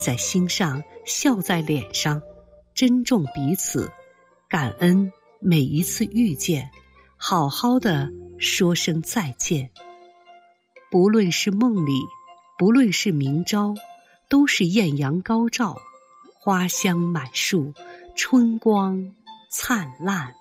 在心上，笑在脸上，珍重彼此，感恩每一次遇见，好好的说声再见。不论是梦里，不论是明朝，都是艳阳高照，花香满树，春光灿烂。